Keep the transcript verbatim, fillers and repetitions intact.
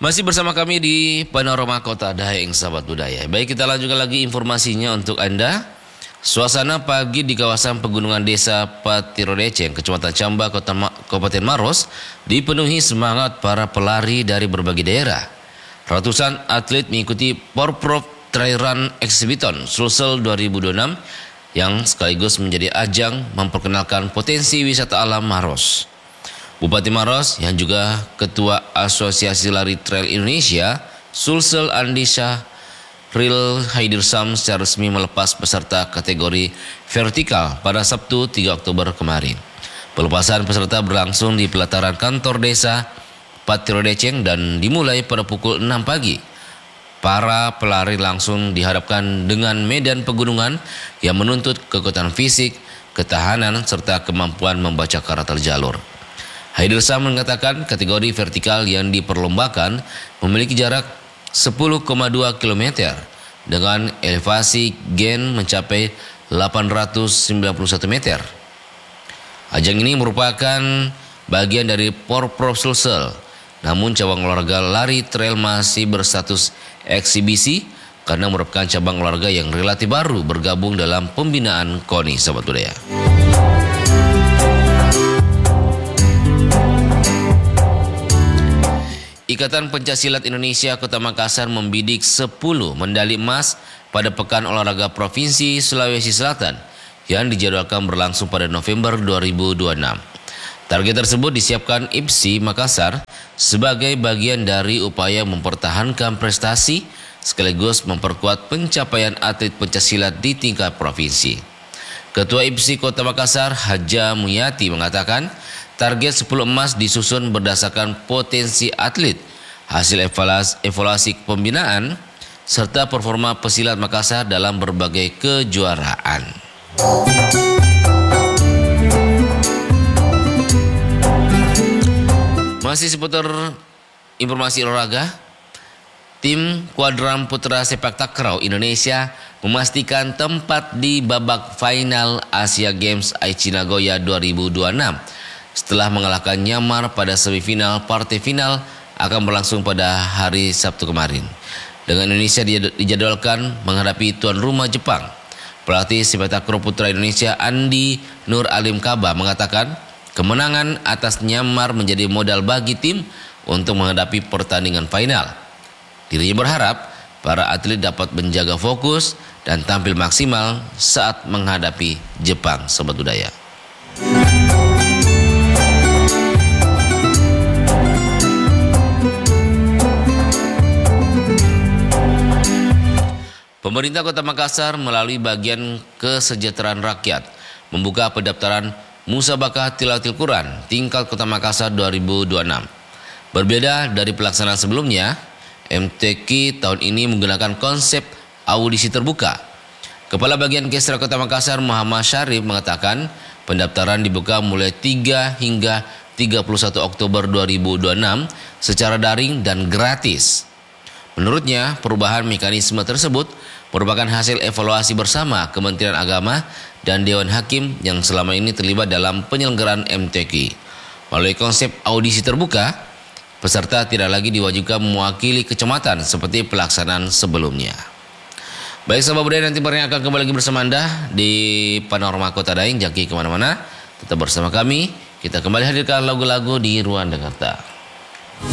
Masih bersama kami di Panorama Kota Daeng, sahabat budaya. Baik, kita lanjutkan lagi informasinya untuk Anda. Suasana pagi di kawasan pegunungan desa Patirodeceng, Kecamatan Camba, Kota Ma Kabupaten Maros, dipenuhi semangat para pelari dari berbagai daerah. Ratusan atlet mengikuti Porprov Trail Run Exhibition Sulsel dua ribu dua puluh enam yang sekaligus menjadi ajang memperkenalkan potensi wisata alam Maros. Bupati Maros yang juga Ketua Asosiasi Lari Trail Indonesia, Sulsel Andi Syahril Haidirsam, secara resmi melepas peserta kategori vertikal pada Sabtu tiga Oktober kemarin. Pelepasan peserta berlangsung di pelataran kantor desa Patirodeceng dan dimulai pada pukul enam pagi. Para pelari langsung dihadapkan dengan medan pegunungan yang menuntut kekuatan fisik, ketahanan, serta kemampuan membaca karakter jalur. Haidirsam mengatakan kategori vertikal yang diperlombakan memiliki jarak sepuluh koma dua kilometer dengan elevasi gen mencapai delapan ratus sembilan puluh satu meter. Ajang ini merupakan bagian dari Porprov Sulsel, namun cabang olahraga lari trail masih berstatus eksibisi karena merupakan cabang olahraga yang relatif baru bergabung dalam pembinaan K O N I, sahabat budaya. Ikatan Pencaksilat Indonesia Kota Makassar membidik sepuluh medali emas pada Pekan Olahraga Provinsi Sulawesi Selatan yang dijadwalkan berlangsung pada November dua ribu dua puluh enam. Target tersebut disiapkan I P S I Makassar sebagai bagian dari upaya mempertahankan prestasi sekaligus memperkuat pencapaian atlet pencaksilat di tingkat provinsi. Ketua I P S I Kota Makassar, Haja Muyati, mengatakan target sepuluh emas disusun berdasarkan potensi atlet, hasil evaluasi, evaluasi pembinaan, serta performa pesilat Makassar dalam berbagai kejuaraan. Masih seputar informasi olahraga, tim kuadram putra sepak takraw Indonesia memastikan tempat di babak final Asia Games Aichi Nagoya dua ribu dua puluh enam. Setelah mengalahkan Myanmar pada semifinal, partai final akan berlangsung pada hari Sabtu kemarin. Dengan Indonesia dijadwalkan menghadapi tuan rumah Jepang. Pelatih sepak takraw putra Indonesia Andi Nur Alim Kaba mengatakan kemenangan atas Myanmar menjadi modal bagi tim untuk menghadapi pertandingan final. Dirinya berharap para atlet dapat menjaga fokus dan tampil maksimal saat menghadapi Jepang, sobat budaya. Pemerintah Kota Makassar melalui bagian kesejahteraan rakyat membuka pendaftaran Musabakah Tilawatil Quran tingkat Kota Makassar dua ribu dua puluh enam. Berbeda dari pelaksanaan sebelumnya, M T Q tahun ini menggunakan konsep audisi terbuka. Kepala Bagian Kesra Kota Makassar, Muhammad Syarif, mengatakan pendaftaran dibuka mulai tiga hingga tiga puluh satu Oktober dua ribu dua puluh enam secara daring dan gratis. Menurutnya, perubahan mekanisme tersebut merupakan hasil evaluasi bersama Kementerian Agama dan Dewan Hakim yang selama ini terlibat dalam penyelenggaraan M T Q. Melalui konsep audisi terbuka, peserta tidak lagi diwajibkan mewakili kecamatan seperti pelaksanaan sebelumnya. Baik, sahabat budaya, nanti barangnya akan kembali lagi bersama Anda di Panorama Kota Daeng. Jangan kemana-mana, tetap bersama kami. Kita kembali hadirkan lagu-lagu di Ruang Jakarta.